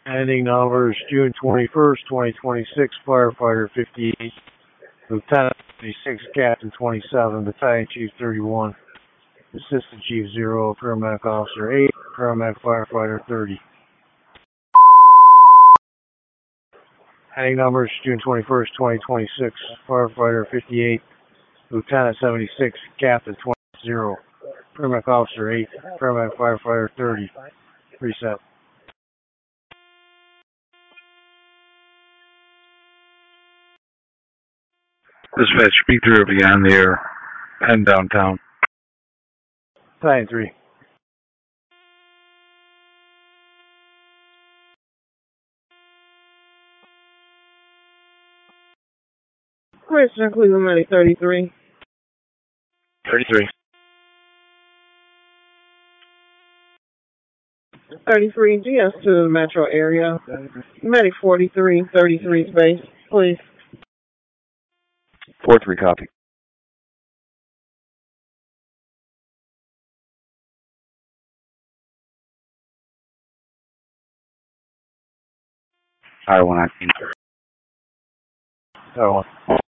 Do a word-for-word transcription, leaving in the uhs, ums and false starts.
Ending numbers June twenty-first, twenty twenty-six, firefighter fifty-eight, lieutenant fifty-six, captain twenty-seven, battalion chief thirty-one, assistant chief zero, paramedic officer eight, paramedic firefighter thirty. Heading numbers June twenty-first, twenty twenty-six, firefighter fifty-eight, lieutenant seventy-six, captain twenty, paramedic officer eight, paramedic firefighter thirty. Reset. Dispatch B three will be on the air. Heading downtown. Battalion three. Commissioner Cleveland Medic thirty-three. thirty-three. thirty-three, G S to the metro area. Medic forty-three, thirty-three space, please. four three, copy. I one nineteen. Oh.